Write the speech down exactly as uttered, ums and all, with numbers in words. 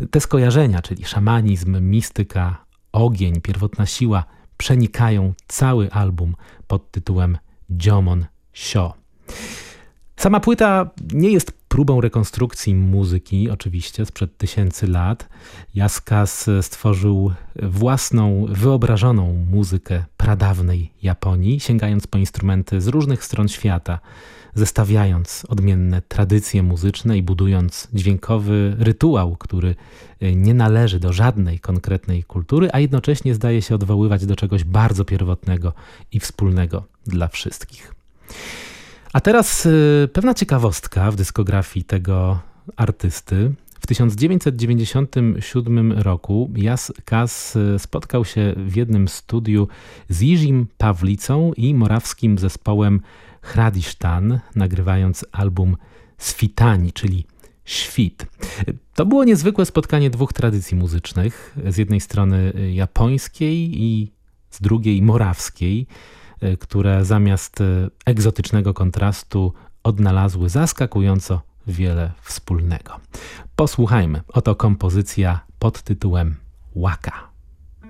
Te skojarzenia, czyli szamanizm, mistyka, ogień, pierwotna siła, przenikają cały album pod tytułem Jomon Sio. Sama płyta nie jest próbą rekonstrukcji muzyki, oczywiście, sprzed tysięcy lat. Jaskas stworzył własną, wyobrażoną muzykę pradawnej Japonii, sięgając po instrumenty z różnych stron świata, zestawiając odmienne tradycje muzyczne i budując dźwiękowy rytuał, który nie należy do żadnej konkretnej kultury, a jednocześnie zdaje się odwoływać do czegoś bardzo pierwotnego i wspólnego dla wszystkich. A teraz y, pewna ciekawostka w dyskografii tego artysty. W tysiąc dziewięćset dziewięćdziesiątym siódmym roku Jaskas spotkał się w jednym studiu z Jirzym Pawlicą i morawskim zespołem Hradisztan, nagrywając album Svitani, czyli Świt. To było niezwykłe spotkanie dwóch tradycji muzycznych, z jednej strony japońskiej i z drugiej morawskiej, które zamiast egzotycznego kontrastu odnalazły zaskakująco wiele wspólnego. Posłuchajmy. Oto kompozycja pod tytułem Waka.